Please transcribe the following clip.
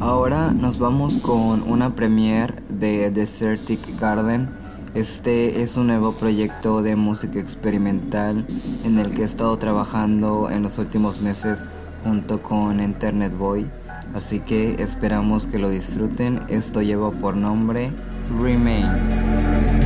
Ahora nos vamos con una premiere de Desertic Garden. Este es un nuevo proyecto de música experimental en el que he estado trabajando en los últimos meses junto con Internet Boy. Así que esperamos que lo disfruten. Esto lleva por nombre Remain.